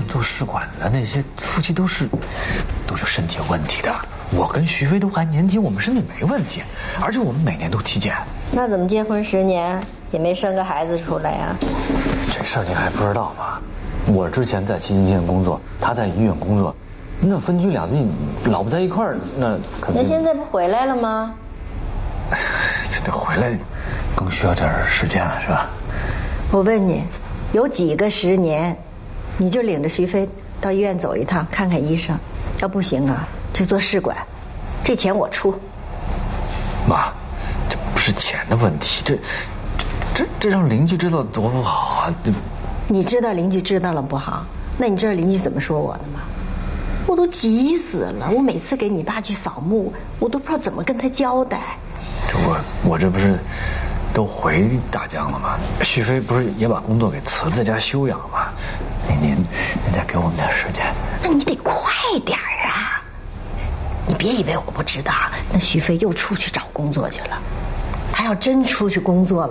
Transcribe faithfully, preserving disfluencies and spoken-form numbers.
做试管的那些夫妻都是都是身体有问题的。我跟徐飞都还年轻，我们身体没问题，而且我们每年都体检。 那怎么结婚十年也没生个孩子出来呀？ 这事儿您还不知道吗？我之前在七星县工作，他在医院工作，那分居两地，老不在一块儿，那肯定。 那现在不回来了吗？ 这得回来，更需要点时间了，是吧？ 我问你，有几个十年，你就领着徐飞到医院走一趟，看看医生。要不行啊，就做试管，这钱我出。 妈，这不是钱的问题，这这这让邻居知道多不好啊！ 你知道邻居知道了不好，那你知道邻居怎么说我的吗？我都急死了，我每次给你爸去扫墓，我都不知道怎么跟他交代。 这我我这不是都回大江了吗？徐飞不是也把工作给辞了，在家休养吗？您您您再给我们点时间。 那你得快点啊！你别以为我不知道，那徐飞又出去找工作去了。他要真出去工作了。